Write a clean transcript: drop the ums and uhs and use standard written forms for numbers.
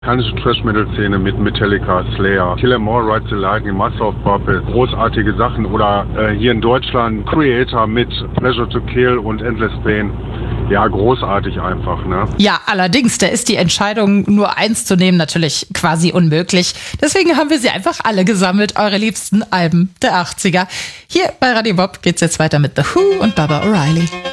Amerikanische Thrash-Metal-Szene mit Metallica, Slayer, Kill 'Em All, Ride the Lightning, Master of Puppets, großartige Sachen. Oder hier in Deutschland Creator mit Pleasure to Kill und Endless Pain. Ja, großartig einfach, ne? Ja, allerdings, da ist die Entscheidung, nur eins zu nehmen, natürlich quasi unmöglich. Deswegen haben wir sie einfach alle gesammelt, eure liebsten Alben der 80er. Hier bei Radio Bob geht's jetzt weiter mit The Who und Baba O'Reilly.